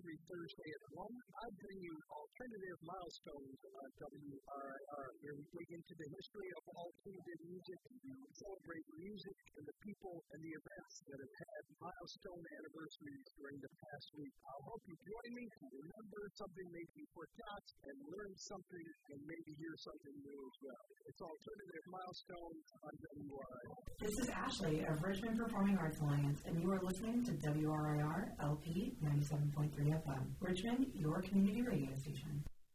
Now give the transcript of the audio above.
every Thursday at 1. I bring you alternative milestones on WRIR, where we dig into the history of alternative music, celebrate music and the people and the events that have had milestone anniversaries during the past week. I hope you join me, remember something maybe you forgot, and learn something and maybe hear something new as well. It's Alternative Milestones on WRIR. This is Ashley of Richmond Performing Arts Alliance, and you are listening to WRIR LP 97.3 FM. Richmond, your community radio station.